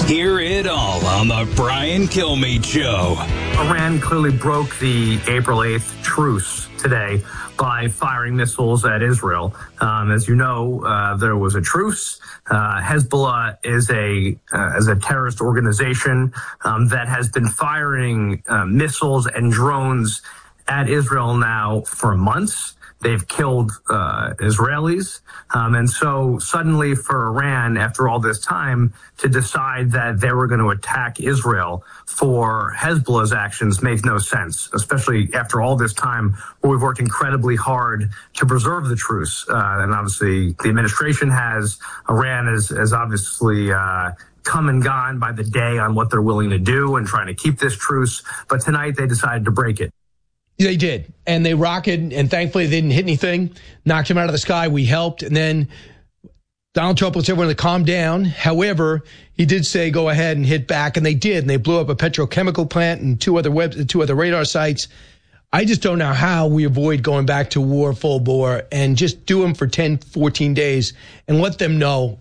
Hear it all on the Brian Kilmeade Show. Iran clearly broke the April 8th truce today by firing missiles at Israel. As you know, there was a truce. Hezbollah is a terrorist organization that has been firing missiles and drones at Israel now for months. They've killed Israelis. And so suddenly for Iran, after all this time, to decide that they were going to attack Israel for Hezbollah's actions makes no sense, especially after all this time where we've worked incredibly hard to preserve the truce. And obviously the administration has. Iran has obviously come and gone by the day on what they're willing to do and trying to keep this truce. But tonight they decided to break it. They did, and they rocketed, and thankfully they didn't hit anything, knocked him out of the sky. We helped, and then Donald Trump wants everyone to calm down. However, he did say go ahead and hit back, and they did, and they blew up a petrochemical plant and two other radar sites. I just don't know how we avoid going back to war, full bore, and just do them for 10, 14 days and let them know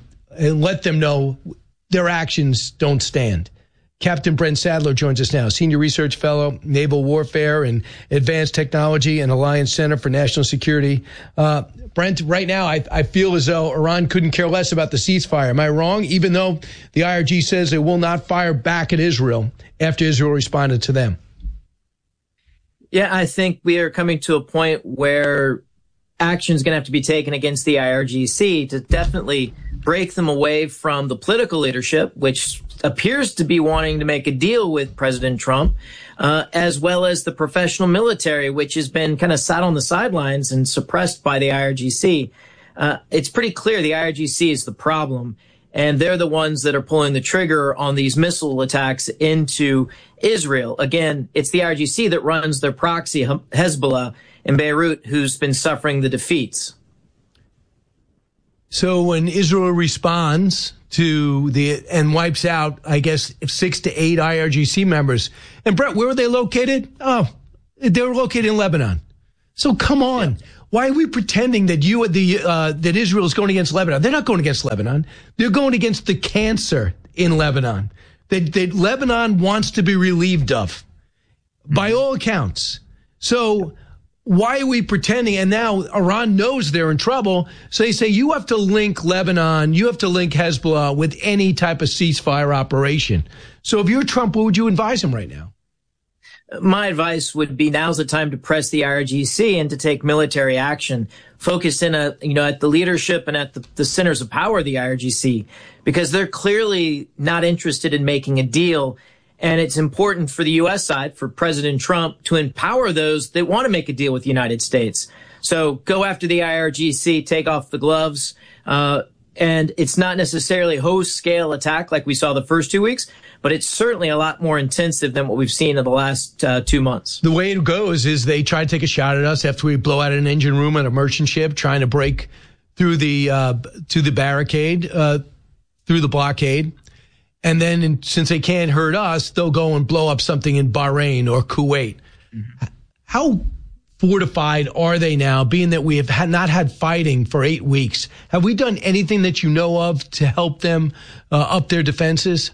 their actions don't stand. Captain Brent Sadler joins us now, Senior Research Fellow, Naval Warfare and Advanced Technology and Alliance Center for National Security. Brent, right now I feel as though Iran couldn't care less about the ceasefire. Am I wrong? Even though the IRG says it will not fire back at Israel after Israel responded to them. Yeah, I think we are coming to a point where action is going to have to be taken against the IRGC to definitely break them away from the political leadership, which appears to be wanting to make a deal with President Trump, as well as the professional military, which has been kind of sat on the sidelines and suppressed by the IRGC. It's pretty clear the IRGC is the problem, and they're the ones that are pulling the trigger on these missile attacks into Israel. Again, it's the IRGC that runs their proxy, Hezbollah, in Beirut, who's been suffering the defeats. So when Israel responds to and wipes out, I guess, 6 to 8 IRGC members, and Brett, where were they located? Oh, they were located in Lebanon. So come on. Yeah. Why are we pretending that that Israel is going against Lebanon? They're not going against Lebanon. They're going against the cancer in Lebanon that Lebanon wants to be relieved of, by all accounts. So why are we pretending? And now Iran knows they're in trouble. So they say, you have to link Lebanon, you have to link Hezbollah with any type of ceasefire operation. So if you're Trump, what would you advise him right now? My advice would be now's the time to press the IRGC and to take military action. Focus in at the leadership and at the centers of power of the IRGC, because they're clearly not interested in making a deal. And it's important for the U.S. side, for President Trump, to empower those that want to make a deal with the United States. So go after the IRGC, take off the gloves. And it's not necessarily a host-scale attack like we saw the first 2 weeks, but it's certainly a lot more intensive than what we've seen in the last 2 months. The way it goes is they try to take a shot at us after we blow out an engine room at a merchant ship, trying to break through the barricade, through the blockade. And then since they can't hurt us, they'll go and blow up something in Bahrain or Kuwait. Mm-hmm. How fortified are they now, being that we have not had fighting for 8 weeks? Have we done anything that you know of to help them up their defenses?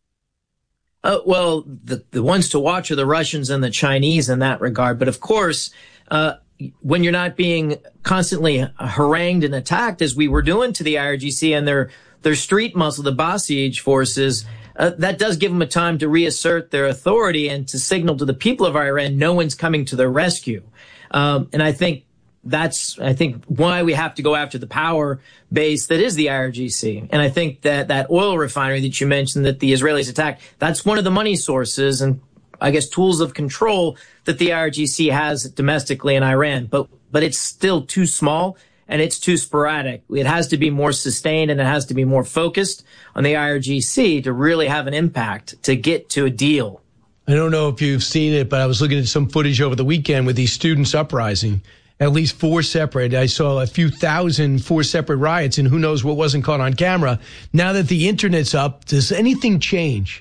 Well, the ones to watch are the Russians and the Chinese in that regard. But of course, when you're not being constantly harangued and attacked, as we were doing to the IRGC and their street muscle, the Basij forces, that does give them a time to reassert their authority and to signal to the people of Iran no one's coming to their rescue. And I think that's why we have to go after the power base that is the IRGC. And I think that oil refinery that you mentioned that the Israelis attacked, that's one of the money sources and I guess tools of control that the IRGC has domestically in Iran. But it's still too small. And it's too sporadic. It has to be more sustained and it has to be more focused on the IRGC to really have an impact to get to a deal. I don't know if you've seen it, but I was looking at some footage over the weekend with these students uprising. At least 4 separate. I saw a few thousand 4 separate riots, and who knows what wasn't caught on camera. Now that the internet's up, does anything change?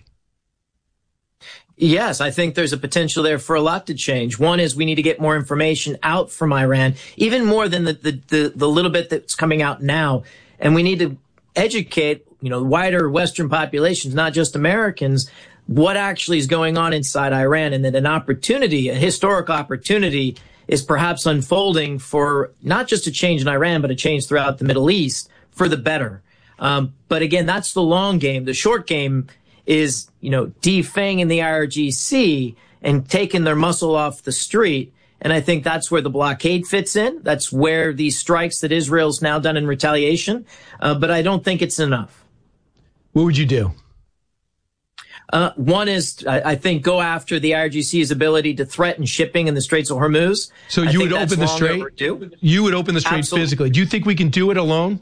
Yes, I think there's a potential there for a lot to change. One is we need to get more information out from Iran, even more than the little bit that's coming out now. And we need to educate wider Western populations, not just Americans, what actually is going on inside Iran, and that a historic opportunity is perhaps unfolding for not just a change in Iran, but a change throughout the Middle East for the better. But again, that's the long game. The short game is, defanging the IRGC and taking their muscle off the street. And I think that's where the blockade fits in. That's where these strikes that Israel's now done in retaliation. But I don't think it's enough. What would you do? One is, I think, go after the IRGC's ability to threaten shipping in the Straits of Hormuz. So you would open the strait? You would open the strait physically. Do you think we can do it alone?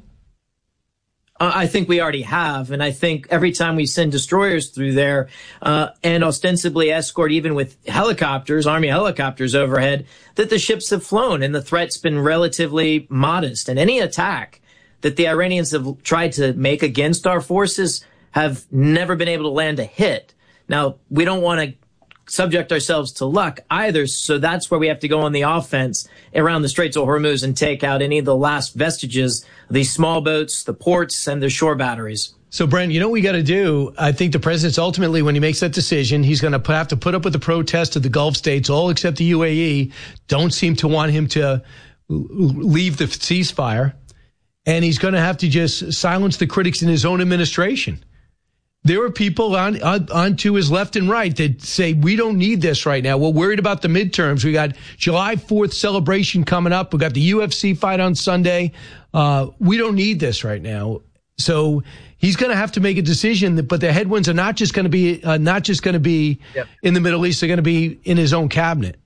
I think we already have. And I think every time we send destroyers through there and ostensibly escort even with helicopters, Army helicopters overhead, that the ships have flown and the threat's been relatively modest. And any attack that the Iranians have tried to make against our forces have never been able to land a hit. Now, we don't want to subject ourselves to luck either, so that's where we have to go on the offense around the Straits of Hormuz and take out any of the last vestiges of these small boats, the ports, and the shore batteries. So, Brent, you know what we got to do? I think the president's ultimately, when he makes that decision, he's going to have to put up with the protest of the Gulf states, all except the UAE, don't seem to want him to leave the ceasefire. And he's going to have to just silence the critics in his own administration. There are people on to his left and right that say, we don't need this right now. We're worried about the midterms. We got July 4th celebration coming up. We got the UFC fight on Sunday. We don't need this right now. So he's going to have to make a decision. But the headwinds are not just going to be in the Middle East. They're going to be in his own cabinet.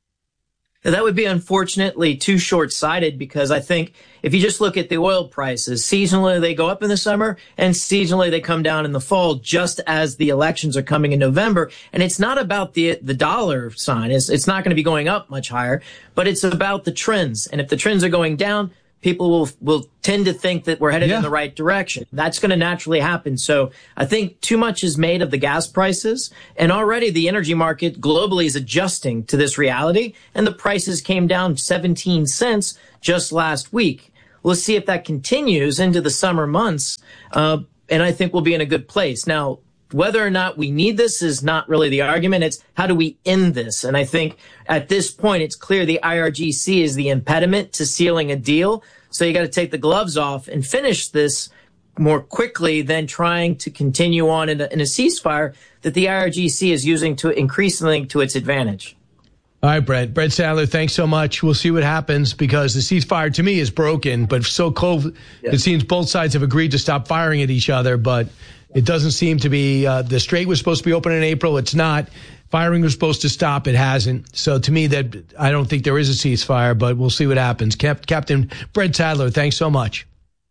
That would be unfortunately too short-sighted, because I think if you just look at the oil prices, seasonally they go up in the summer and seasonally they come down in the fall, just as the elections are coming in November. And it's not about the dollar sign. It's not going to be going up much higher, but it's about the trends. And if the trends are going down, people will tend to think that we're headed in the right direction. That's going to naturally happen. So I think too much is made of the gas prices, and already the energy market globally is adjusting to this reality, and the prices came down 17 cents just last week. We'll see if that continues into the summer months, and I think we'll be in a good place. Now, whether or not we need this is not really the argument. It's how do we end this? And I think at this point, it's clear the IRGC is the impediment to sealing a deal. So you got to take the gloves off and finish this more quickly than trying to continue on in a ceasefire that the IRGC is using to increasingly to its advantage. All right, Brett Sadler, thanks so much. We'll see what happens, because the ceasefire to me is broken, but so close. Yeah. It seems both sides have agreed to stop firing at each other, but it doesn't seem to be. The strait was supposed to be open in April. It's not. Firing was supposed to stop. It hasn't. So to me, that I don't think there is a ceasefire, but we'll see what happens. Captain Brett Sadler, thanks so much.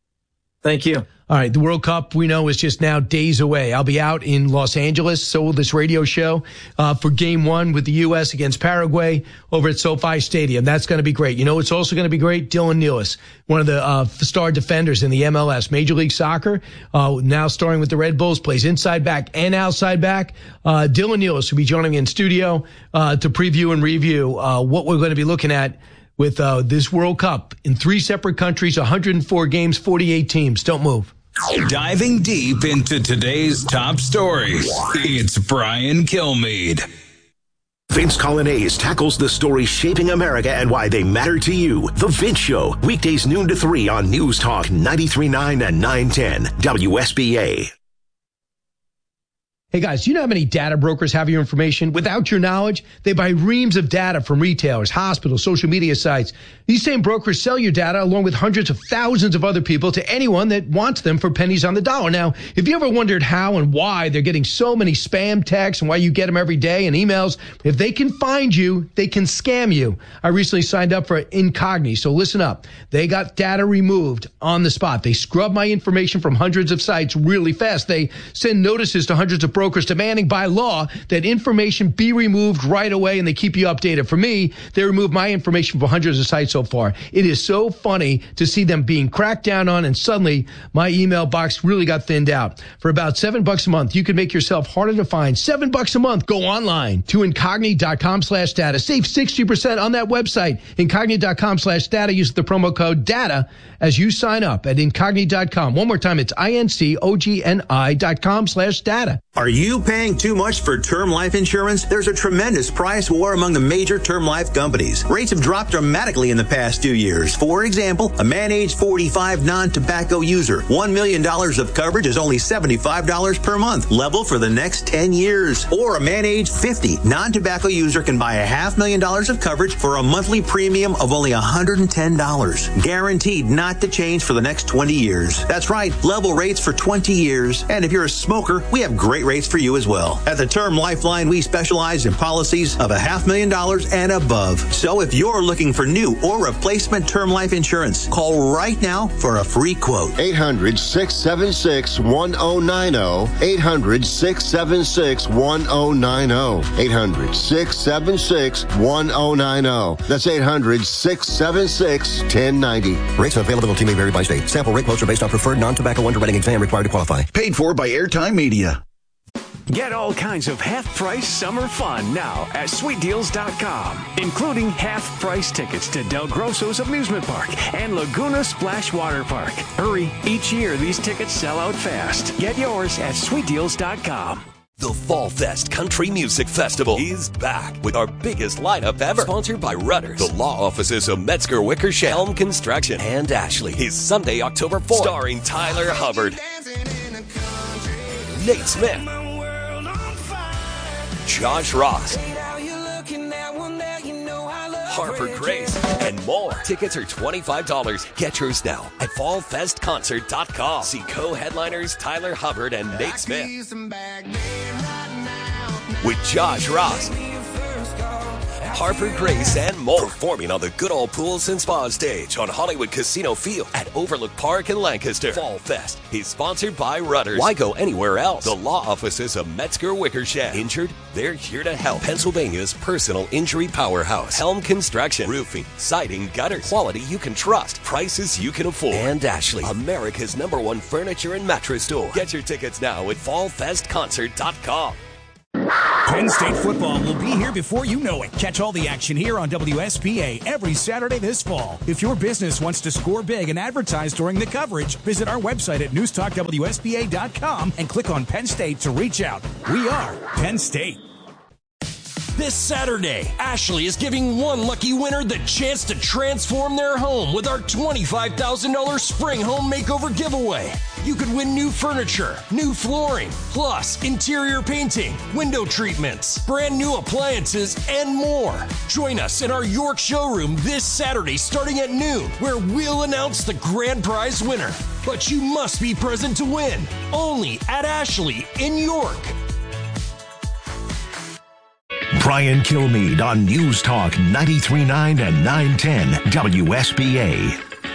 Thank you. All right, the World Cup, we know, is just now days away. I'll be out in Los Angeles, so will this radio show, for Game 1 with the U.S. against Paraguay over at SoFi Stadium. That's going to be great. You know, it's also going to be great. Dylan Nealis, one of the star defenders in the MLS, Major League Soccer, now starring with the Red Bulls, plays inside back and outside back. Dylan Nealis will be joining me in studio to preview and review what we're going to be looking at with this World Cup in 3 separate countries, 104 games, 48 teams. Don't move. Diving deep into today's top stories, it's Brian Kilmeade. Vince Colonnese tackles the stories shaping America and why they matter to you. The Vince Show, weekdays noon to 3 on News Talk 93.9 and 910 WSBA. Hey guys, do you know how many data brokers have your information? Without your knowledge, they buy reams of data from retailers, hospitals, social media sites. These same brokers sell your data along with hundreds of thousands of other people to anyone that wants them for pennies on the dollar. Now, if you ever wondered how and why they're getting so many spam texts and why you get them every day and emails, if they can find you, they can scam you. I recently signed up for Incogni, so listen up. They got data removed on the spot. They scrub my information from hundreds of sites really fast. They send notices to hundreds of brokers demanding by law that information be removed right away, and they keep you updated. For me, they removed my information from hundreds of sites so far. It is so funny to see them being cracked down on, and suddenly my email box really got thinned out. For about $7 a month, you can make yourself harder to find. $7 a month. Go online to Incogni.com/data. Save 60% on that website. Incogni.com/data. Use the promo code DATA as you sign up at Incogni.com. One more time, it's INCOGNI.com/data. Are you paying too much for term life insurance? There's a tremendous price war among the major term life companies. Rates have dropped dramatically in the past 2 years. For example, a man age 45 non-tobacco user, $1 million of coverage is only $75 per month, level for the next 10 years. Or a man age 50 non-tobacco user can buy $500,000 of coverage for a monthly premium of only $110. Guaranteed not to change for the next 20 years. That's right, level rates for 20 years. And if you're a smoker, we have great rates for you as well. At the Term Lifeline, we specialize in policies of $500,000 and above. So if you're looking for new or replacement term life insurance, call right now for a free quote. 800-676-1090. 800-676-1090. 800-676-1090. That's 800-676-1090. Rates and availability may vary by state. Sample rate quotes are based on preferred non-tobacco underwriting exam required to qualify. Paid for by Airtime Media. Get all kinds of half-price summer fun now at SweetDeals.com, including half-price tickets to Del Grosso's Amusement Park and Laguna Splash Water Park. Hurry, each year these tickets sell out fast. Get yours at SweetDeals.com. The Fall Fest Country Music Festival is back with our biggest lineup ever. Sponsored by Rudders, the law offices of Metzger Wickersham, Helm Construction, and Ashley. Is Sunday, October 4th. Starring Tyler Hubbard, Nate Smith, Josh Ross, Harper Grace, and more. Tickets are $25. Get yours now at fallfestconcert.com. See co-headliners Tyler Hubbard and Nate Smith with Josh Ross, Harper Grace, and more. Performing on the Good Old Pools and Spa stage on Hollywood Casino Field at Overlook Park in Lancaster. Fall Fest is sponsored by Rudders. Why go anywhere else? The law offices of Metzger Wickersham. Injured? They're here to help. Pennsylvania's personal injury powerhouse. Helm Construction. Roofing, siding, gutters. Quality you can trust. Prices you can afford. And Ashley, America's #1 furniture and mattress store. Get your tickets now at fallfestconcert.com. Penn State football will be here before you know it. Catch all the action here on WSPA every Saturday this fall. If your business wants to score big and advertise during the coverage, visit our website at newstalkwspa.com and click on Penn State to reach out. We are Penn State. This Saturday, Ashley is giving one lucky winner the chance to transform their home with our $25,000 Spring Home Makeover giveaway. You could win new furniture, new flooring, plus interior painting, window treatments, brand new appliances, and more. Join us in our York showroom this Saturday starting at noon, where we'll announce the grand prize winner. But you must be present to win. Only at Ashley in York. Brian Kilmeade on News Talk 93.9 and 910 WSBA.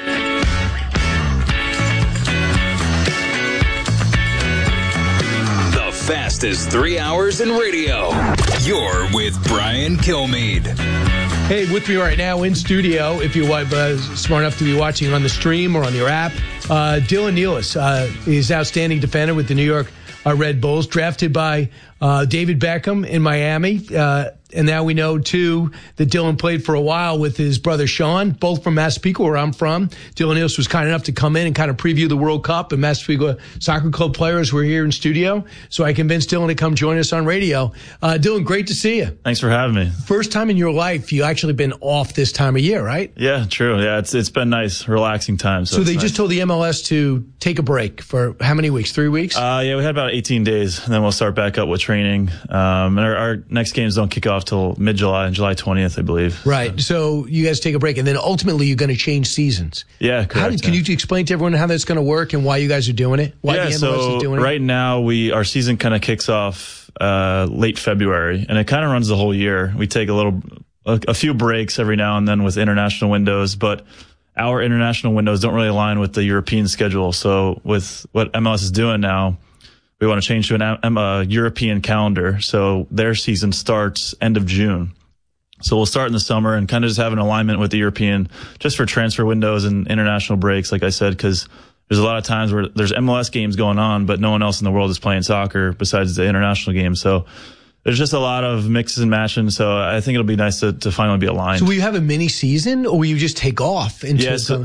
The fastest 3 hours in radio. You're with Brian Kilmeade. Hey, with me right now in studio, if you're smart enough to be watching on the stream or on your app, Dylan Nealis. He's an outstanding defender with the New York Red Bulls, drafted by David Beckham in Miami. And now we know, too, that Dylan played for a while with his brother Sean, both from Massapequa, where I'm from. Dylan Nealis was kind enough to come in and kind of preview the World Cup, and Massapequa Soccer Club players were here in studio. So I convinced Dylan to come join us on radio. Dylan, great to see you. Thanks for having me. First time in your life you actually been off this time of year, right? Yeah, true. Yeah, it's been nice, relaxing time. So they just told the MLS to take a break for how many weeks? 3 weeks? Yeah, we had about 18 days, and then we'll start back up with training. And our next games don't kick off till mid-July, July 20th, I believe. Right. So you guys take a break, and then ultimately you're going to change seasons. Yeah, correct. Can you explain to everyone how that's going to work and why you guys are doing it? Why the MLS is doing it? Right now, our season kind of kicks off late February, and it kind of runs the whole year. We take a few breaks every now and then with international windows, but our international windows don't really align with the European schedule. So with what MLS is doing now, we want to change to a European calendar. So their season starts end of June. So we'll start in the summer and kind of just have an alignment with the European, just for transfer windows and international breaks, like I said, because there's a lot of times where there's MLS games going on, but no one else in the world is playing soccer besides the international game. So there's just a lot of mixes and matching. So I think it'll be nice to finally be aligned. So will you have a mini season, or will you just take off into? Yeah, so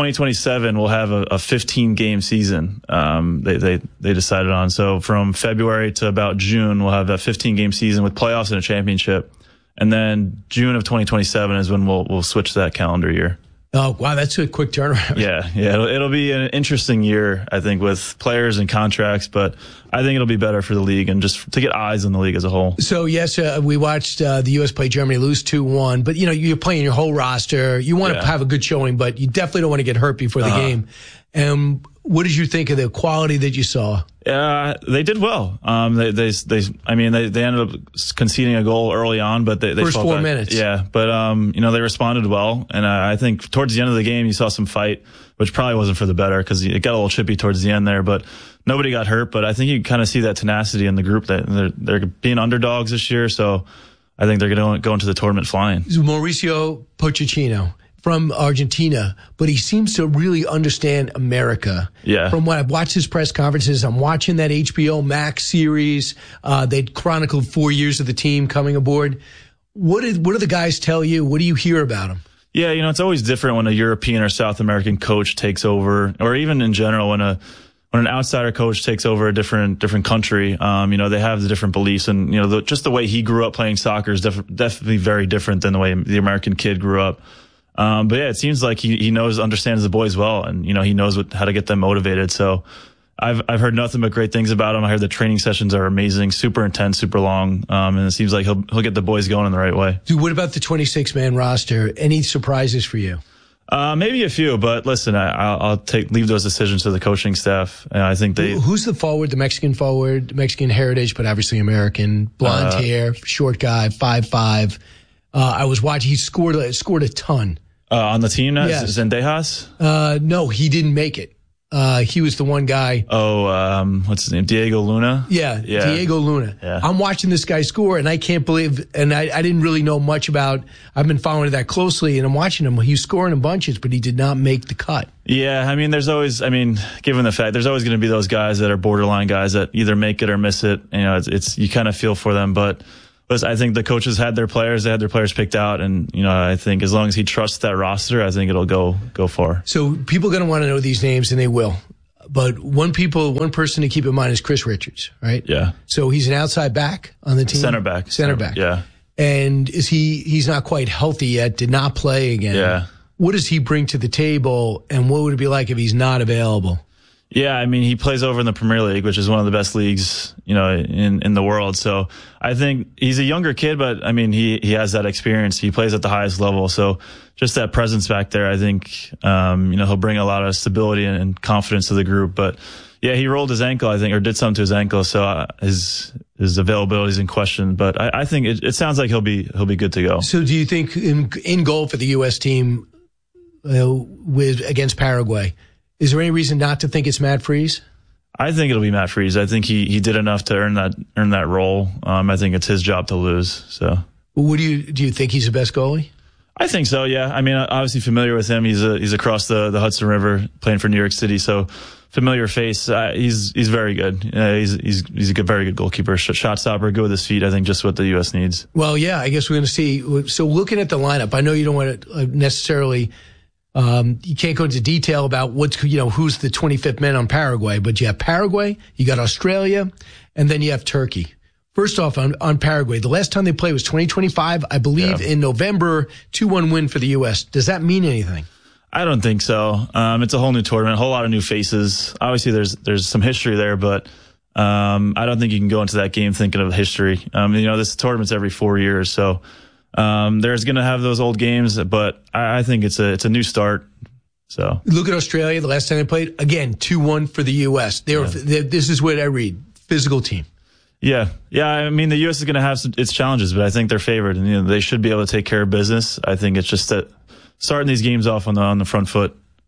2027 we'll have a 15 game season. They decided on. So from February to about June, we'll have that 15 game season with playoffs and a championship. And then June of 2027 is when we'll switch to that calendar year. Oh, wow, that's a quick turnaround. Yeah, it'll be an interesting year, I think, with players and contracts, but I think it'll be better for the league and just to get eyes on the league as a whole. So, yes, we watched the U.S. play Germany lose 2-1, but, you're playing your whole roster. You want to have a good showing, but you definitely don't want to get hurt before the game. And what did you think of the quality that you saw? They did well. They ended up conceding a goal early on, but they first fought 4 back. minutes. Yeah, but they responded well, and I think towards the end of the game you saw some fight, which probably wasn't for the better because it got a little chippy towards the end there. But nobody got hurt. But I think you kind of see that tenacity in the group that they're being underdogs this year, so I think they're going to go into the tournament flying. Mauricio Pochettino from Argentina, but he seems to really understand America. Yeah. From what I've watched his press conferences, I'm watching that HBO Max series. They chronicled 4 years of the team coming aboard. What do the guys tell you? What do you hear about them? Yeah, it's always different when a European or South American coach takes over, or even in general when an outsider coach takes over a different country. They have the different beliefs, and just the way he grew up playing soccer is definitely very different than the way the American kid grew up. But yeah, it seems like he understands the boys well, and he knows how to get them motivated. So I've heard nothing but great things about him. I heard the training sessions are amazing, super intense, super long, and it seems like he'll get the boys going in the right way. Dude, what about the 26-man roster? Any surprises for you? Maybe a few, but listen, I'll leave those decisions to the coaching staff. I think Who's the forward? The Mexican forward, Mexican heritage, but obviously American, blonde hair, short guy, 5'5". I was watching. He scored a ton. On the team now? Yes. Zendejas? No, he didn't make it. He was the one guy. What's his name? Diego Luna? Yeah, Diego Luna. Yeah. I'm watching this guy score, and I can't believe, and I didn't really know much about, I've been following that closely, and I'm watching him. He's scoring in bunches, but he did not make the cut. Yeah, there's always, given the fact, there's always going to be those guys that are borderline guys that either make it or miss it. It's you kind of feel for them, but I think the coaches had their players picked out, and I think as long as he trusts that roster, I think it'll go far. So people are going to want to know these names, and they will. But one person to keep in mind is Chris Richards, right? Yeah. So he's an outside back on the team. Center back. Yeah. And he's not quite healthy yet, did not play again. Yeah. What does he bring to the table, and what would it be like if he's not available? Yeah, he plays over in the Premier League, which is one of the best leagues, in the world. So I think he's a younger kid, but he has that experience. He plays at the highest level. So just that presence back there, I think, he'll bring a lot of stability and confidence to the group. But yeah, he rolled his ankle, I think, or did something to his ankle. So his availability is in question, but I think it sounds like he'll be good to go. So do you think in goal for the U.S. team against Paraguay, is there any reason not to think it's Matt Freese? I think it'll be Matt Freese. I think he did enough to earn that role. I think it's his job to lose. So, well, do you think he's the best goalie? I think so. Yeah. Obviously familiar with him. He's across the Hudson River playing for New York City. So familiar face. He's very good. He's a very good goalkeeper. Shot stopper, good with his feet. I think just what the U.S. needs. Well, yeah. I guess we're going to see. So looking at the lineup, I know you don't want to necessarily. You can't go into detail about who's the 25th man on Paraguay, but you have Paraguay, you got Australia, and then you have Turkey. First off, on Paraguay, the last time they played was 2025, I believe, in November, 2-1 win for the U.S. Does that mean anything? I don't think so. It's a whole new tournament, a whole lot of new faces. Obviously, there's some history there, but I don't think you can go into that game thinking of history. This tournament's every 4 years, so. There's going to have those old games, but I think it's a new start. So look at Australia. The last time they played, again, 2-1 for the U.S. This is what I read. Physical team. Yeah. The U.S. is going to have its challenges, but I think they're favored, and they should be able to take care of business. I think it's just that starting these games off on the front foot.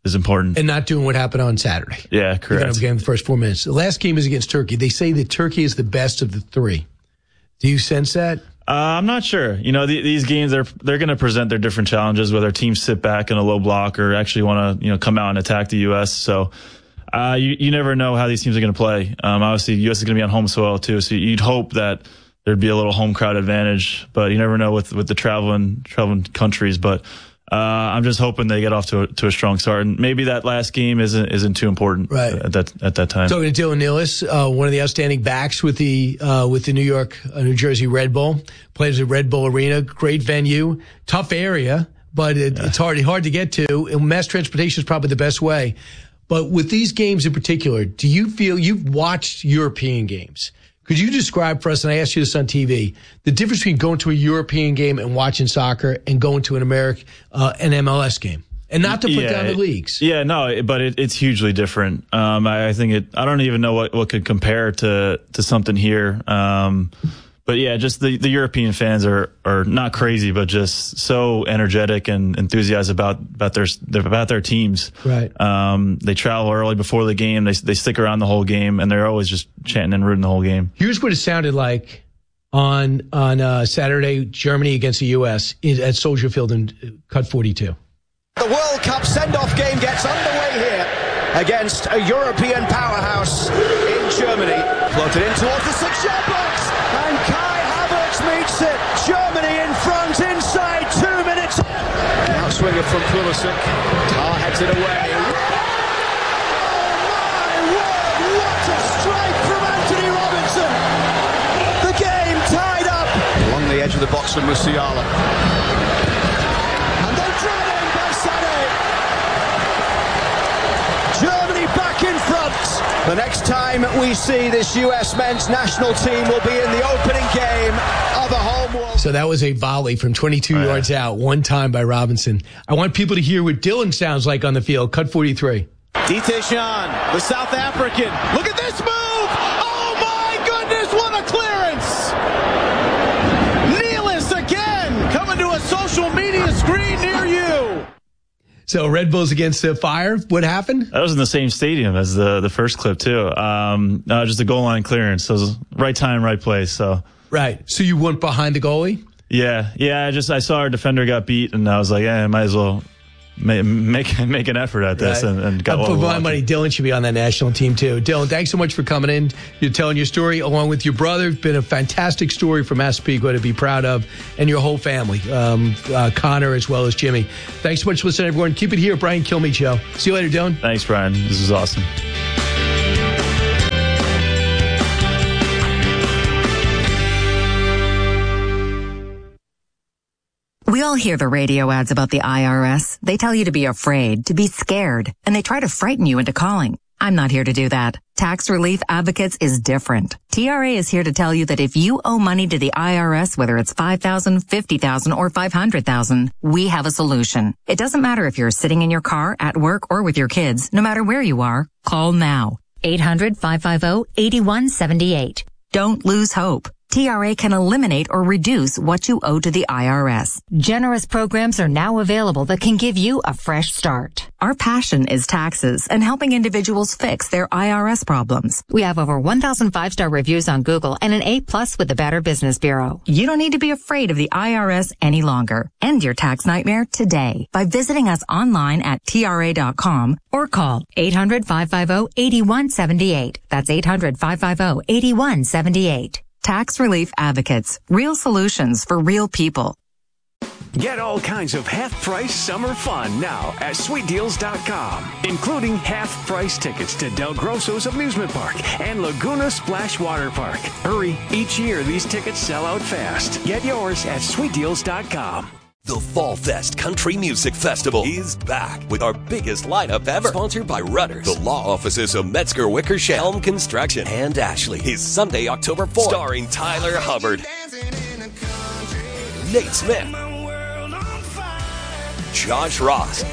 is important. And not doing what happened on Saturday. Yeah, correct. Again, the first 4 minutes. The last game is against Turkey. They say that Turkey is the best of the three. Do you sense that? I'm not sure. These games, they're going to present their different challenges, whether teams sit back in a low block or actually want to, come out and attack the U.S. So you never know how these teams are going to play. Obviously, the U.S. is going to be on home soil, too. So you'd hope that there'd be a little home crowd advantage, but you never know with the traveling countries. But I'm just hoping they get off to a strong start, and maybe that last game isn't too important at that time. Talking to Dylan Nealis, one of the outstanding backs with the New Jersey Red Bull, plays at Red Bull Arena, great venue, tough area, but it's hard to get to. And mass transportation is probably the best way. But with these games in particular, do you feel you've watched European games? Could you describe for us, and I asked you this on TV, the difference between going to a European game and watching soccer and going to an MLS game? And not to put down the leagues. Yeah, no, but it's hugely different. I think I don't even know what could compare to something here. But yeah, just the European fans are not crazy, but just so energetic and enthusiastic about their teams. Right. They travel early before the game. They stick around the whole game, and they're always just chanting and rooting the whole game. Here's what it sounded like on Saturday, Germany against the U.S. at Soldier Field in Cut 42. The World Cup send-off game gets underway here against a European powerhouse in Germany. Floated in towards the 6-yard box, and Kai Havertz meets it. Germany in front inside 2 minutes. Outswinger from Pulisic. Heads it away. Oh my word, what a strike from Anthony Robinson. The game tied up. Along the edge of the box from Musiala. And they're driving by Sané. Germany back in front. The next time we see this U.S. men's national team will be in the opening game of a home World. So that was a volley from 22 yards out, one time by Robinson. I want people to hear what Dylan sounds like on the field. Cut 43. Dite Jean, the South African. Look at this move! Oh my goodness, what a clearance! Nealis again, coming to a social media screen near you. So Red Bulls against the Fire. What happened? That was in the same stadium as the first clip too. Just a goal line clearance. So it was right time, right place. So right. So you went behind the goalie? Yeah. I saw our defender got beat, and I was like, I might as well make an effort at this, right. and got for my money. Dylan should be on that national team too. Dylan, thanks so much for coming in. You're telling your story along with your brother. It's been a fantastic story for Massapequa to be proud of, and your whole family, Connor as well as Jimmy. Thanks so much for listening, everyone. Keep it here, Brian Kilmeade Show. See you later, Dylan. Thanks, Brian. This is awesome. We all hear the radio ads about the IRS. They tell you to be afraid, to be scared, and they try to frighten you into calling. I'm not here to do that. Tax Relief Advocates is different. TRA is here to tell you that if you owe money to the IRS, whether it's $5,000, $50,000, or $500,000, we have a solution. It doesn't matter if you're sitting in your car, at work, or with your kids. No matter where you are, call now. 800-550-8178. Don't lose hope. TRA can eliminate or reduce what you owe to the IRS. Generous programs are now available that can give you a fresh start. Our passion is taxes and helping individuals fix their IRS problems. We have over 1,000 5-star reviews on Google and an A+ with the Better Business Bureau. You don't need to be afraid of the IRS any longer. End your tax nightmare today by visiting us online at TRA.com or call 800-550-8178. That's 800-550-8178. Tax Relief Advocates. Real solutions for real people. Get all kinds of half-price summer fun now at SweetDeals.com, including half-price tickets to Del Grosso's Amusement Park and Laguna Splash Water Park. Hurry, each year these tickets sell out fast. Get yours at SweetDeals.com. The Fall Fest Country Music Festival is back with our biggest lineup ever. Sponsored by Rudders, the law offices of Metzger Wickersham, Helm Construction, and Ashley. Is Sunday, October 4th. Starring Tyler Hubbard, Nate Smith, Josh Ross,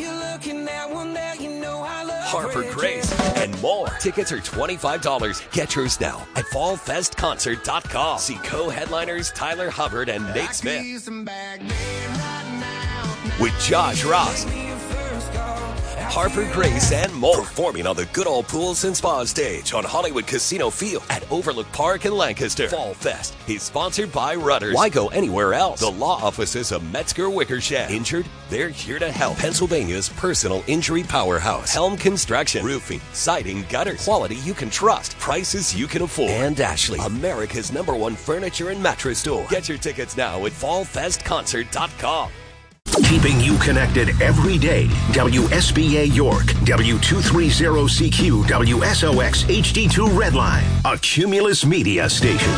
Harper Grace, and more. Tickets are $25. Get yours now at fallfestconcert.com. See co-headliners Tyler Hubbard and Nate Smith with Josh Ross, Harper Grace, and more. Performing on the good old pools and spa stage on Hollywood Casino Field at Overlook Park in Lancaster. Fall Fest is sponsored by Rudders. Why go anywhere else? The law offices of Metzger Wickersham. Injured? They're here to help. Pennsylvania's personal injury powerhouse. Helm Construction. Roofing, siding, gutters. Quality you can trust. Prices you can afford. And Ashley, America's #1 furniture and mattress store. Get your tickets now at fallfestconcert.com. Keeping you connected every day. WSBA York, W230CQ, WSOX HD2 Redline, a Cumulus Media station.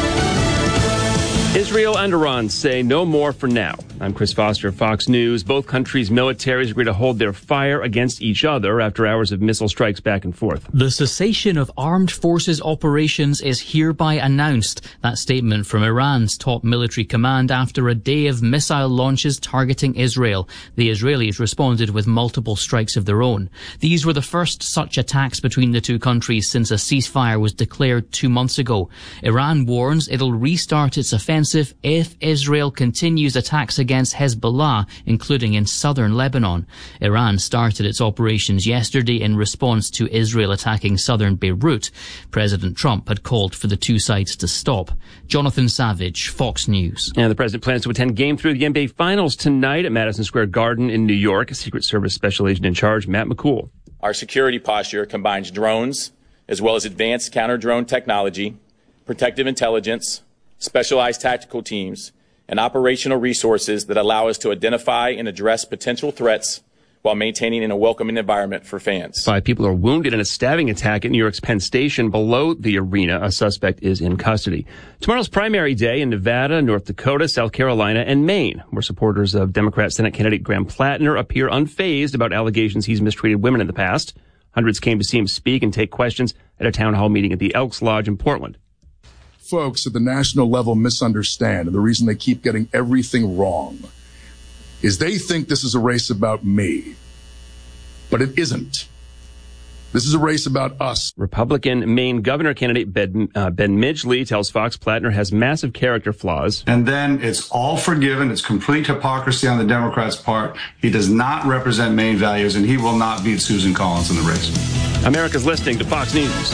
Israel and Iran say no more for now. I'm Chris Foster of Fox News. Both countries' militaries agree to hold their fire against each other after hours of missile strikes back and forth. The cessation of armed forces operations is hereby announced. That statement from Iran's top military command after a day of missile launches targeting Israel. The Israelis responded with multiple strikes of their own. These were the first such attacks between the two countries since a ceasefire was declared 2 months ago. Iran warns it'll restart its offensive if Israel continues attacks against Hezbollah, including in southern Lebanon. Iran started its operations yesterday in response to Israel attacking southern Beirut. President Trump had called for the two sides to stop. Jonathan Savage, Fox News. And the president plans to attend Game 3 of the NBA Finals tonight at Madison Square Garden in New York. Secret Service Special Agent in Charge, Matt McCool. Our security posture combines drones as well as advanced counter-drone technology, protective intelligence, specialized tactical teams, and operational resources that allow us to identify and address potential threats while maintaining a welcoming environment for fans. 5 people are wounded in a stabbing attack at New York's Penn Station below the arena. A suspect is in custody. Tomorrow's primary day in Nevada, North Dakota, South Carolina, and Maine, where supporters of Democrat Senate candidate Graham Plattner appear unfazed about allegations he's mistreated women in the past. Hundreds came to see him speak and take questions at a town hall meeting at the Elks Lodge in Portland. Folks at the national level misunderstand, and the reason they keep getting everything wrong is they think this is a race about me, but it isn't. This is a race about us. Republican Maine governor candidate Ben Midgley tells Fox Plattner has massive character flaws. And then it's all forgiven. It's complete hypocrisy on the Democrats' part. He does not represent Maine values, and he will not beat Susan Collins in the race. America's listening to Fox News.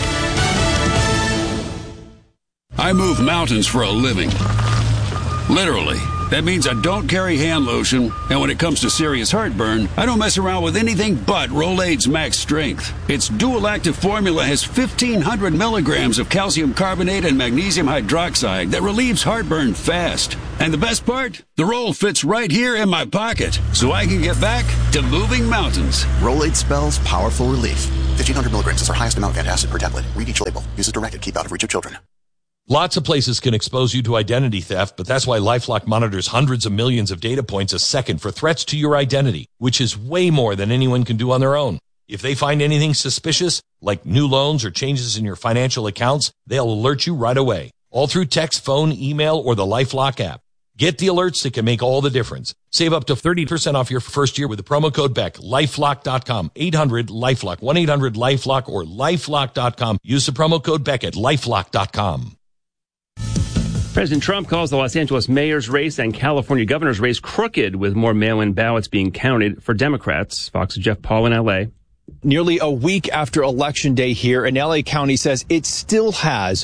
I move mountains for a living. Literally. That means I don't carry hand lotion, and when it comes to serious heartburn, I don't mess around with anything but Rolaids Max Strength. Its dual-active formula has 1,500 milligrams of calcium carbonate and magnesium hydroxide that relieves heartburn fast. And the best part? The roll fits right here in my pocket, so I can get back to moving mountains. Rolaids spells powerful relief. 1,500 milligrams is our highest amount of antacid per tablet. Read each label. Use as directed. Keep out of reach of children. Lots of places can expose you to identity theft, but that's why LifeLock monitors hundreds of millions of data points a second for threats to your identity, which is way more than anyone can do on their own. If they find anything suspicious, like new loans or changes in your financial accounts, they'll alert you right away, all through text, phone, email, or the LifeLock app. Get the alerts that can make all the difference. Save up to 30% off your first year with the promo code BECK. LifeLock.com, 800-LifeLock, 1-800-LifeLock, or LifeLock.com. Use the promo code BECK at LifeLock.com. President Trump calls the Los Angeles mayor's race and California governor's race crooked, with more mail-in ballots being counted for Democrats. Fox's Jeff Paul in L.A. Nearly a week after Election Day here, and LA County says it still has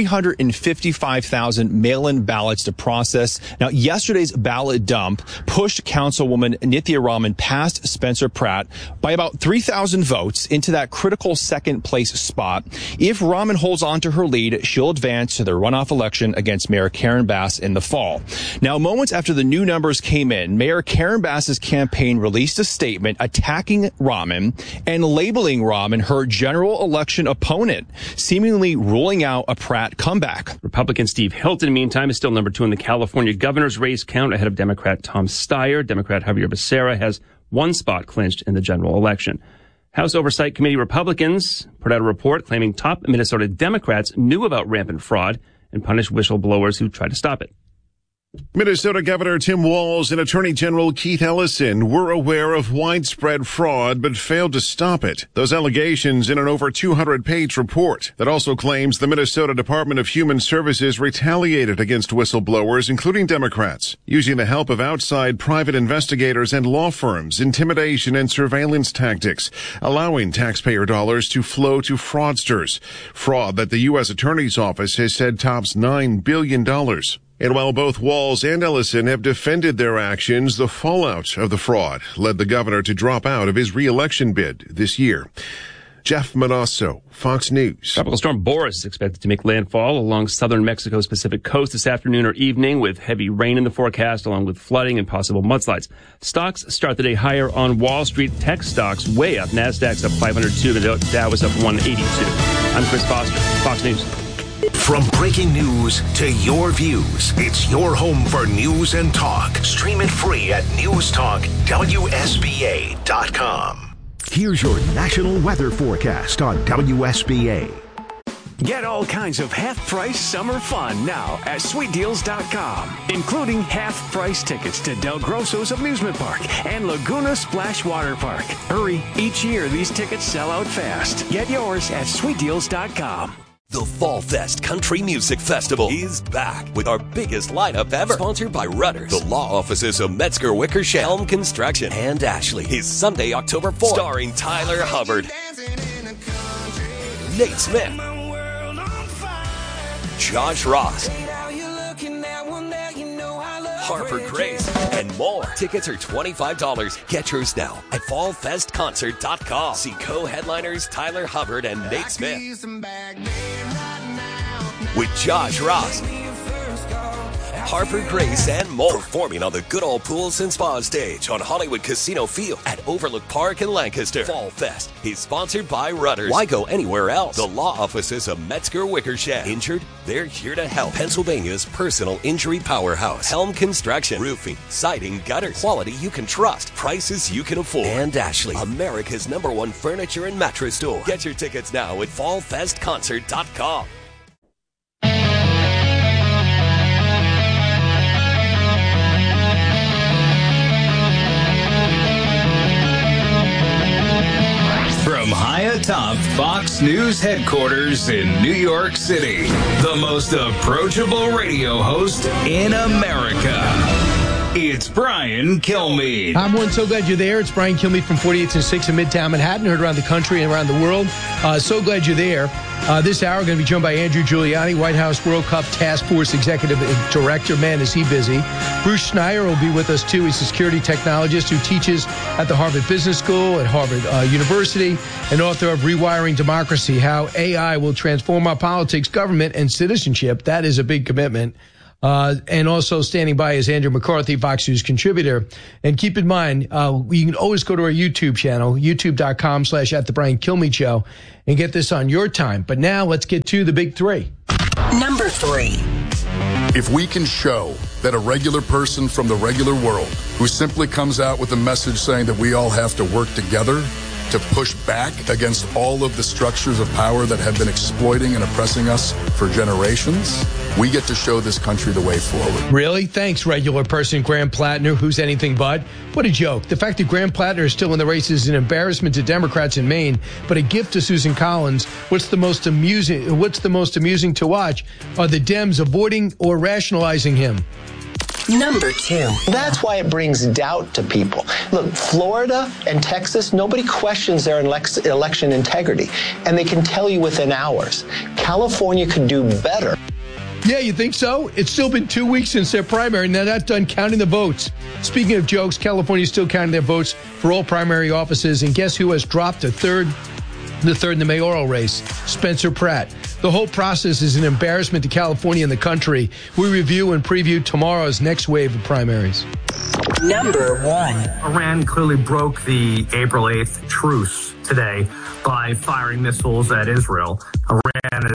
355,000 mail-in ballots to process. Now, yesterday's ballot dump pushed Councilwoman Nithya Raman past Spencer Pratt by about 3,000 votes into that critical second-place spot. If Raman holds on to her lead, she'll advance to the runoff election against Mayor Karen Bass in the fall. Now, moments after the new numbers came in, Mayor Karen Bass's campaign released a statement attacking Raman and labeling Raman her general election opponent, seemingly ruling out a Pratt comeback. Republican Steve Hilton, meantime, is still number 2 in the California governor's race count, ahead of Democrat Tom Steyer. Democrat Javier Becerra has 1 spot clinched in the general election. House Oversight Committee Republicans put out a report claiming top Minnesota Democrats knew about rampant fraud and punished whistleblowers who tried to stop it. Minnesota Governor Tim Walz and Attorney General Keith Ellison were aware of widespread fraud but failed to stop it. Those allegations in an over 200-page report that also claims the Minnesota Department of Human Services retaliated against whistleblowers, including Democrats, using the help of outside private investigators and law firms, intimidation and surveillance tactics, allowing taxpayer dollars to flow to fraudsters. Fraud that the U.S. Attorney's Office has said tops $9 billion. And while both Walz and Ellison have defended their actions, the fallout of the fraud led the governor to drop out of his re-election bid this year. Jeff Manasso, Fox News. Tropical storm Boris is expected to make landfall along southern Mexico's Pacific coast this afternoon or evening, with heavy rain in the forecast, along with flooding and possible mudslides. Stocks start the day higher on Wall Street. Tech stocks way up. Nasdaq's up 502. The Dow was up 182. I'm Chris Foster, Fox News. From breaking news to your views, it's your home for news and talk. Stream it free at newstalkwsba.com. Here's your national weather forecast on WSBA. Get all kinds of half-price summer fun now at SweetDeals.com, including half-price tickets to Del Grosso's Amusement Park and Laguna Splash Water Park. Hurry, each year these tickets sell out fast. Get yours at SweetDeals.com. The Fall Fest Country Music Festival is back with our biggest lineup ever. Sponsored by Rudders, the law offices of Metzger Wickersham, Helm Construction, and Ashley. Is Sunday, October 4th. Starring Tyler Hubbard, Nate Smith, Josh Ross, Harper Grace, and more. Tickets are $25. Get yours now at fallfestconcert.com. See co-headliners Tyler Hubbard and Nate Smith with Josh Ross, Harper Grace, and more. Performing on the Good Old Pools and Spa stage on Hollywood Casino Field at Overlook Park in Lancaster. Fall Fest is sponsored by Rudders. Why go anywhere else? The law offices of Metzger Wickersham. Injured? They're here to help. Pennsylvania's personal injury powerhouse. Helm Construction. Roofing, siding, gutters. Quality you can trust. Prices you can afford. And Ashley, America's #1 furniture and mattress store. Get your tickets now at fallfestconcert.com. From high atop Fox News headquarters in New York City, the most approachable radio host in America. It's Brian Kilmeade. I'm so glad you're there. It's Brian Kilmeade from 48th and 6th in Midtown Manhattan, heard around the country and around the world. So glad you're there. This hour, going to be joined by Andrew Giuliani, White House World Cup Task Force Executive Director. Man, is he busy. Bruce Schneier will be with us, too. He's a security technologist who teaches at the Harvard Business School, at Harvard University, and author of Rewiring Democracy, How AI Will Transform Our Politics, Government, and Citizenship. That is a big commitment. And also standing by is Andrew McCarthy, Fox News contributor. And keep in mind, you can always go to our YouTube channel, youtube.com/@theBrianKilmeade and get this on your time. But now let's get to the big three. Number 3. If we can show that a regular person from the regular world who simply comes out with a message saying that we all have to work together to push back against all of the structures of power that have been exploiting and oppressing us for generations, we get to show this country the way forward. Really? Thanks, regular person Graham Plattner, who's anything but. What a joke. The fact that Graham Plattner is still in the race is an embarrassment to Democrats in Maine, but a gift to Susan Collins. What's the most amusing to watch are the Dems avoiding or rationalizing him. Number 2. That's why it brings doubt to people. Look, Florida and Texas, nobody questions their election integrity, and they can tell you within hours. California could do better. Yeah, you think so? It's still been 2 weeks since their primary, and they're not done counting the votes. Speaking of jokes, California's still counting their votes for all primary offices, and guess who has dropped the third in the mayoral race? Spencer Pratt. The whole process is an embarrassment to California and the country. We review and preview tomorrow's next wave of primaries. Number 1. Iran clearly broke the April 8th truce today by firing missiles at Israel. Iran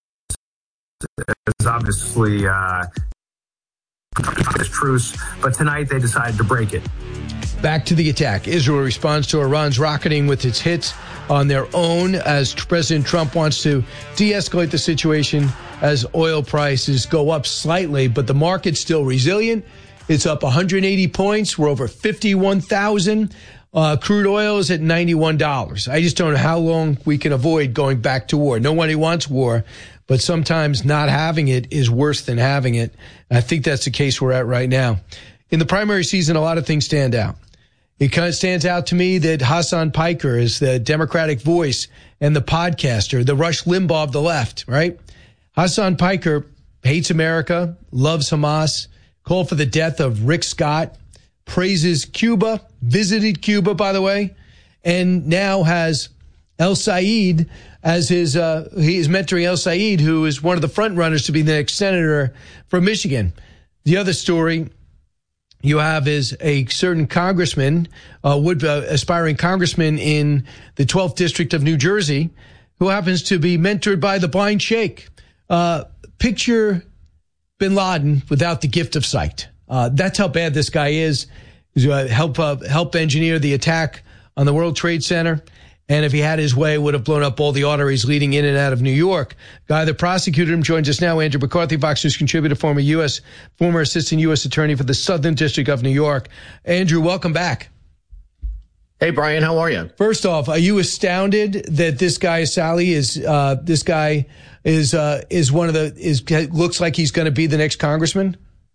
is obviously this truce, but tonight they decided to break it. Back to the attack. Israel responds to Iran's rocketing with its hits on their own as President Trump wants to de-escalate the situation as oil prices go up slightly, but the market's still resilient. It's up 180 points. We're over 51,000. Crude oil is at $91. I just don't know how long we can avoid going back to war. Nobody wants war, but sometimes not having it is worse than having it. I think that's the case we're at right now. In the primary season, a lot of things stand out. It kind of stands out to me that Hassan Piker is the Democratic voice and the podcaster, the Rush Limbaugh of the left, right? Hassan Piker hates America, loves Hamas, called for the death of Rick Scott, praises Cuba, visited Cuba, by the way, and now has El Said as his, he is mentoring El Said, who is one of the front runners to be the next senator from Michigan. The other story you have is a certain congressman, aspiring congressman in the 12th district of New Jersey, who happens to be mentored by the blind sheikh. Picture bin Laden without the gift of sight. That's how bad this guy is. He's help engineer the attack on the World Trade Center. And if he had his way, would have blown up all the arteries leading in and out of New York. Guy that prosecuted him joins us now. Andrew McCarthy, Fox News contributor, former assistant U.S. attorney for the Southern District of New York. Andrew, welcome back. Hey, Brian, how are you? First off, are you astounded that this guy, Sally, is one of the, looks like he's going to be the next congressman?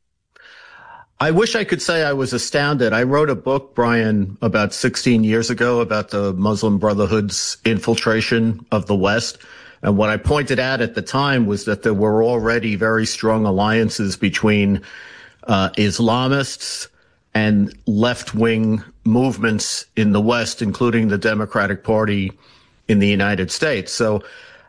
I wish I could say I was astounded. I wrote a book, Brian, about 16 years ago about the Muslim Brotherhood's infiltration of the West. And what I pointed out at the time was that there were already very strong alliances between Islamists and left-wing movements in the West, including the Democratic Party in the United States. So,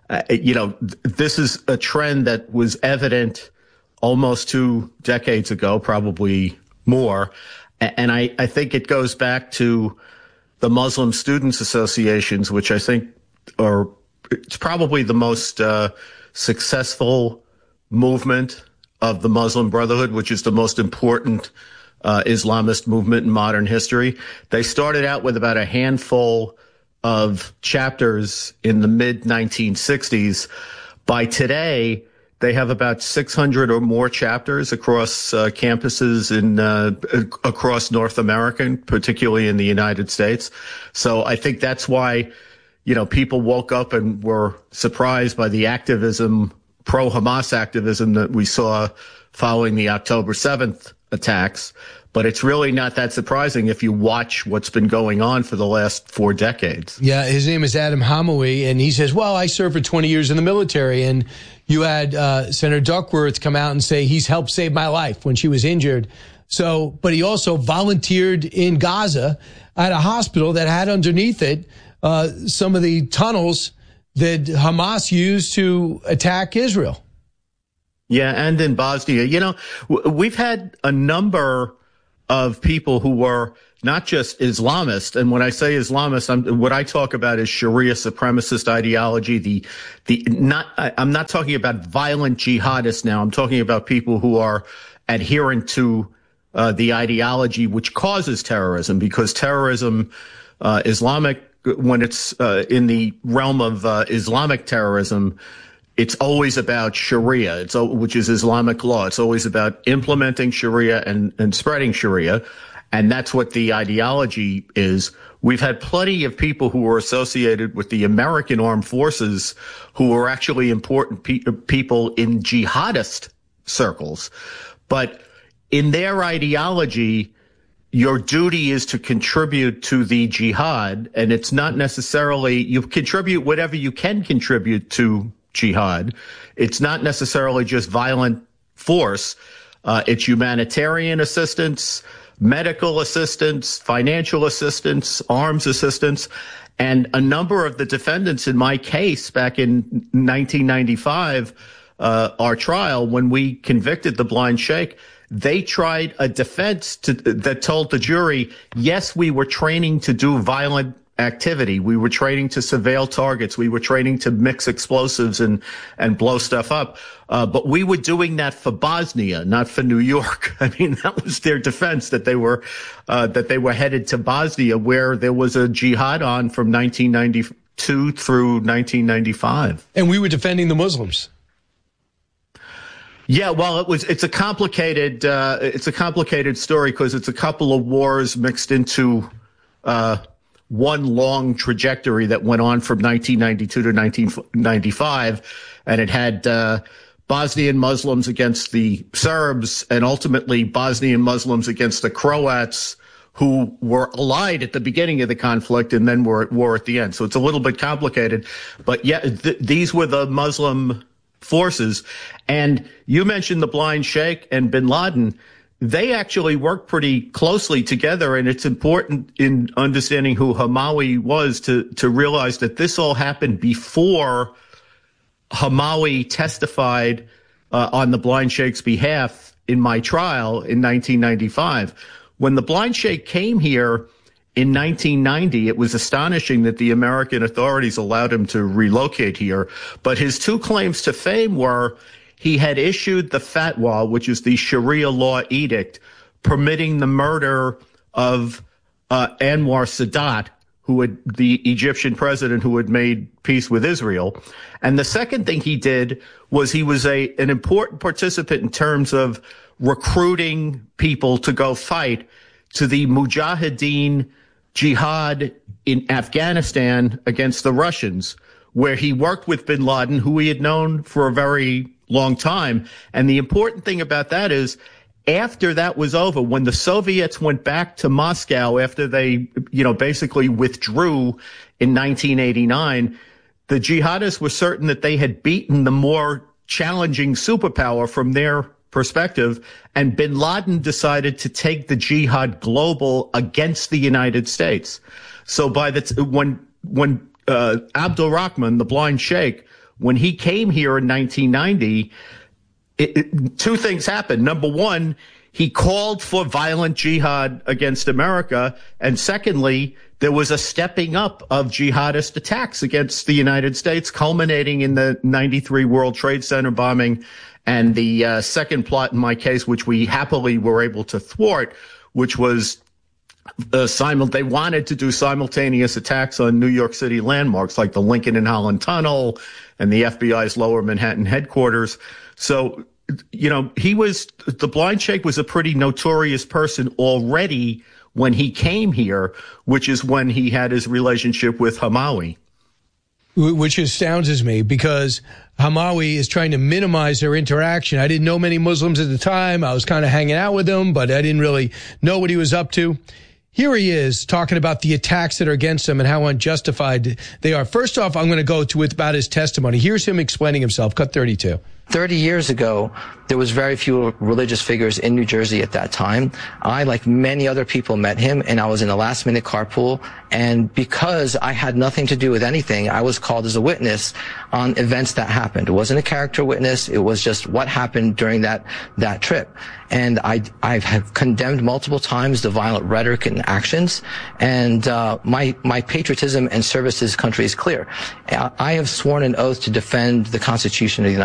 this is a trend that was evident almost 2 decades ago, probably more. And I think it goes back to the Muslim Students Associations, which I think it's probably the most successful movement of the Muslim Brotherhood, which is the most important Islamist movement in modern history. They started out with about a handful of chapters in the mid-1960s. By today, they have about 600 or more chapters across campuses across North America, particularly in the United States. So I think that's why, people woke up and were surprised by the activism, pro-Hamas activism that we saw following the October 7th attacks. But it's really not that surprising if you watch what's been going on for the last 4 decades. Yeah, his name is Adam Hamawi, and he says, well, I served for 20 years in the military. And you had Senator Duckworth come out and say he's helped save my life when she was injured. So, but he also volunteered in Gaza at a hospital that had underneath it some of the tunnels that Hamas used to attack Israel. Yeah, and in Bosnia. We've had a number of people who were not just Islamist, and when I say Islamist, what I talk about is Sharia supremacist ideology. I'm not talking about violent jihadists now. I'm talking about people who are adherent to the ideology which causes terrorism, because terrorism, when it's in the realm of Islamic terrorism, it's always about Sharia, which is Islamic law. It's always about implementing Sharia and spreading Sharia. And that's what the ideology is. We've had plenty of people who were associated with the American armed forces who were actually important people in jihadist circles. But in their ideology, your duty is to contribute to the jihad. And it's not necessarily, you contribute whatever you can contribute to jihad. It's not necessarily just violent force. It's humanitarian assistance, medical assistance, financial assistance, arms assistance. And a number of the defendants in my case back in 1995, our trial, when we convicted the blind sheikh, they tried a defense that told the jury, yes, we were training to do violent activity. We were training to surveil targets. We were training to mix explosives and blow stuff up. But we were doing that for Bosnia, not for New York. I mean, that was their defense, that they were headed to Bosnia, where there was a jihad on from 1992 through 1995. And we were defending the Muslims. Yeah, well, it's a complicated story, because it's a couple of wars mixed into one long trajectory that went on from 1992 to 1995, and it had Bosnian Muslims against the Serbs, and ultimately Bosnian Muslims against the Croats, who were allied at the beginning of the conflict and then were at war at the end. So it's a little bit complicated, but yeah, these were the Muslim forces. And you mentioned the Blind Sheikh and bin Laden. They actually worked pretty closely together, and it's important in understanding who Hamawi was to realize that this all happened before Hamawi testified on the Blind Sheikh's behalf in my trial in 1995. When the Blind Sheikh came here in 1990, it was astonishing that the American authorities allowed him to relocate here. But his two claims to fame were he had issued the fatwa, which is the Sharia law edict, permitting the murder of Anwar Sadat, the Egyptian president who had made peace with Israel. And the second thing he did was he was an important participant in terms of recruiting people to go fight to the Mujahideen jihad in Afghanistan against the Russians, where he worked with bin Laden, who he had known for a very long time. And the important thing about that is, after that was over, when the Soviets went back to Moscow after they, basically withdrew in 1989, the jihadists were certain that they had beaten the more challenging superpower from their perspective, and bin Laden decided to take the jihad global against the United States. So when Abdul Rahman, the Blind Sheikh, when he came here in 1990, two things happened. Number one, he called for violent jihad against America. And secondly, there was a stepping up of jihadist attacks against the United States, culminating in the 93 World Trade Center bombing and the second plot in my case, which we happily were able to thwart, which was they wanted to do simultaneous attacks on New York City landmarks like the Lincoln and Holland Tunnel and the FBI's Lower Manhattan headquarters. So, the Blind Sheikh was a pretty notorious person already when he came here, which is when he had his relationship with Hamawi. Which astounds me, because Hamawi is trying to minimize their interaction. I didn't know many Muslims at the time. I was kind of hanging out with him, but I didn't really know what he was up to. Here he is talking about the attacks that are against him and how unjustified they are. First off, I'm going to go to about his testimony. Here's him explaining himself. Cut 32. 30 years ago, there was very few religious figures in New Jersey at that time. I, like many other people, met him, and I was in a last-minute carpool. And because I had nothing to do with anything, I was called as a witness on events that happened. It wasn't a character witness. It was just what happened during that trip. And I have condemned multiple times the violent rhetoric and actions. And my patriotism and service to this country is clear. I have sworn an oath to defend the Constitution of the United